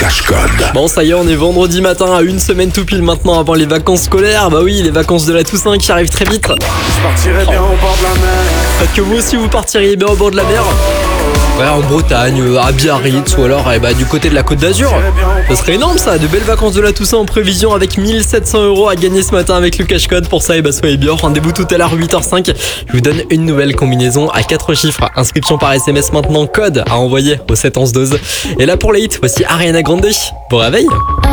cash code. Bon, ça y est, on est vendredi matin, à une semaine tout pile maintenant avant les vacances scolaires. Bah oui, les vacances de la Toussaint qui arrivent très vite. Je partirai bien au bord de la mer. Peut-être que vous aussi vous partiriez bien au bord de la mer. Ouais, en Bretagne, à Biarritz ou alors du côté de la Côte d'Azur. Ça serait énorme ça, de belles vacances de la Toussaint en prévision avec 1700 € à gagner ce matin avec le cash code. Pour ça, soyez bien, rendez-vous tout à l'heure 8h05. Je vous donne une nouvelle combinaison à 4 chiffres. Inscription par SMS maintenant, code à envoyer au 71112. Et là pour les hits, voici Ariana Grande. Bon réveil.